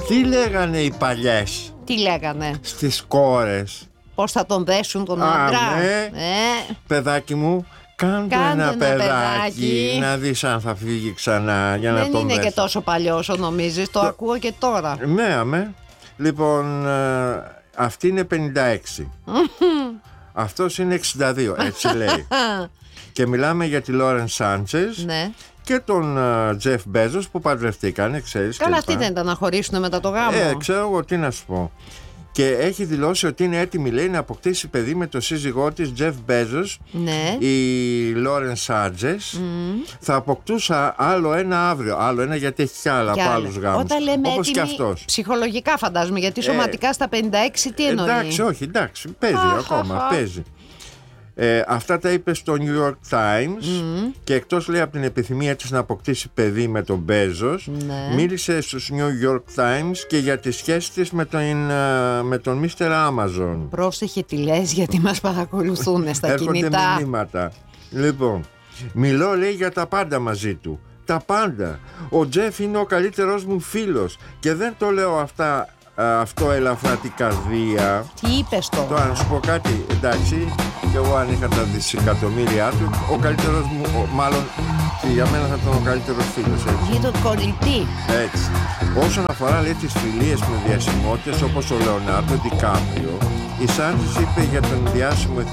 Τι λέγανε οι παλιές Τι λέγανε? στις κόρες? Πώς θα τον δέσουν τον άντρα? Παιδάκι μου, κάντε ένα παιδάκι να δεις αν θα φύγει ξανά για να τον δέσουν. Δεν είναι και τόσο παλιό όσο νομίζεις. Το ακούω και τώρα. Ναι, αμέ. Λοιπόν, αυτή είναι 56. Αυτός είναι 62, έτσι λέει. Και μιλάμε για τη Λόρεν Σάντσες, ναι, και τον Τζεφ Μπέζος που παντρευτήκανε, ξέρεις. Καλά, αυτοί δεν ήταν να χωρίσουν μετά το γάμο. Ξέρω εγώ τι να σου πω. Και έχει δηλώσει ότι είναι έτοιμη, λέει, να αποκτήσει παιδί με το σύζυγό της Τζεφ Μπέζος. Ναι. Η Λόρεν Σάντζες θα αποκτούσα άλλο ένα αύριο. Άλλο ένα γιατί έχει κι άλλα από άλλους γάμους. Όταν λέμε όπως έτοιμη, και αυτός. ψυχολογικά φαντάζομαι, γιατί σωματικά στα 56 τι εννοεί? Εντάξει, όχι, εντάξει, παίζει ακόμα, παίζει. Αυτά τα είπε στο New York Times και εκτός, λέει, από την επιθυμία της να αποκτήσει παιδί με τον Μπέζος, μίλησε στους New York Times και για τη σχέση της με τον Mr. Amazon. Πρόσεχε τι λες, γιατί μας παρακολουθούν στα κινητά. Έρχονται μηνύματα. Λοιπόν, μιλώ, λέει, για τα πάντα μαζί του. Τα πάντα. Ο Τζεφ είναι ο καλύτερος μου φίλος και δεν το λέω αυτό ελαφρά την καρδία. Τι είπες τώρα? Τώρα να σου πω κάτι, εντάξει, και εγώ αν είχα τα δισεκατομμύρια του, ο καλύτερος μου, μάλλον και για μένα θα ήταν ο καλύτερος φίλος, έτσι. Για τον κολλητή. Έτσι. Όσον αφορά, λέει, τις φιλίες με διασημότητες όπως ο Λεωνάρντο Ντικάπριο, η Σάντζες είπε για τον διάσημο